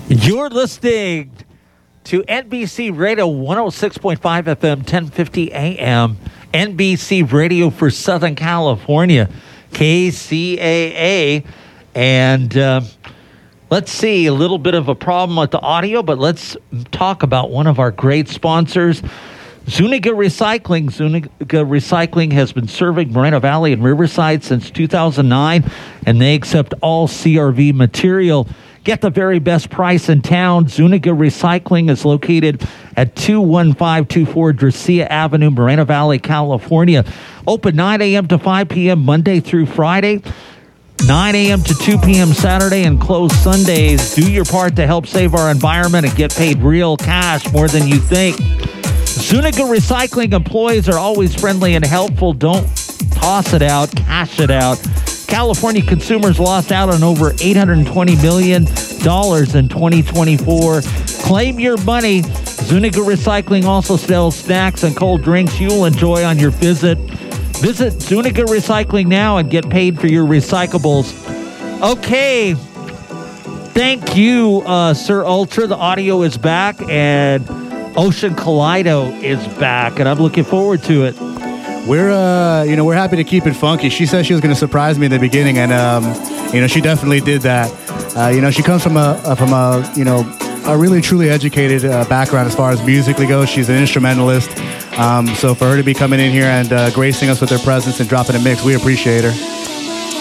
You're listening to NBC Radio 106.5 FM, 1050 AM, NBC Radio for Southern California, KCAA. And let's see, a little bit of a problem with the audio, but let's talk about one of our great sponsors, Zuniga Recycling. Zuniga Recycling has been serving Moreno Valley and Riverside since 2009, and they accept all CRV material. Get the very best price in town. Zuniga Recycling is located at 21524 Dracia Avenue, Moreno Valley, California. Open 9 a.m. to 5 p.m. Monday through Friday, 9 a.m. to 2 p.m. Saturday, and closed Sundays. Do your part to help save our environment and get paid real cash, more than you think. Zuniga Recycling employees are always friendly and helpful. Don't toss it out, cash it out. California consumers lost out on over $820 million in 2024. Claim your money. Zuniga Recycling also sells snacks and cold drinks you'll enjoy on your visit. Visit Zuniga Recycling now and get paid for your recyclables. Okay. Thank you, Sir Ultra. The audio is back, and Ocean Kaleido is back, and I'm looking forward to it. We're happy to keep it funky. She said she was going to surprise me in the beginning, and she definitely did that. She comes from a really truly educated background as far as musically goes. She's an instrumentalist. So for her to be coming in here and gracing us with her presence and dropping a mix, we appreciate her.